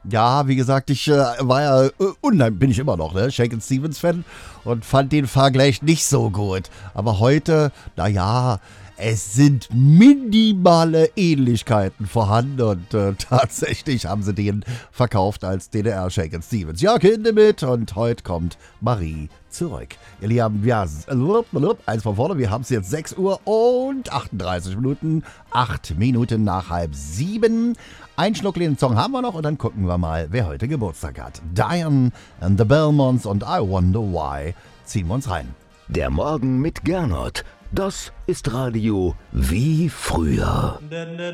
Ja, wie gesagt, ich war ja, bin ich immer noch, ne, Shakin' Stevens Fan und fand den Vergleich nicht so gut. Aber heute, naja, es sind minimale Ähnlichkeiten vorhanden und tatsächlich haben sie den verkauft als DDR Shakin' Stevens. Ja, Kinder mit und heute kommt Marie zurück. Ihr Lieben, ja, eins von vorne, wir haben es jetzt 6 Uhr und 38 Minuten, 8 Minuten nach halb 7. Ein schnuckligen Song haben wir noch und dann gucken wir mal, wer heute Geburtstag hat. Diane and the Belmonts und I Wonder Why ziehen wir uns rein. Der Morgen mit Gernot. Das ist Radio wie früher.